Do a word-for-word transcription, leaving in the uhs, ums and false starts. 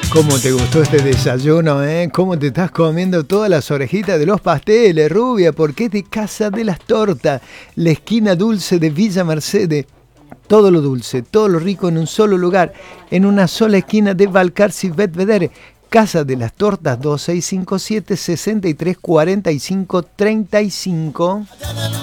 ¿Cómo te gustó este desayuno, eh? ¿Cómo te estás comiendo todas las orejitas de los pasteles, rubia? Porque es de Casa de las Tortas, la esquina dulce de Villa Mercedes. Todo lo dulce, todo lo rico en un solo lugar, en una sola esquina de Balcarce y Belvedere. Casa de las Tortas, dos seis cinco siete, seis tres cuatro cinco tres cinco.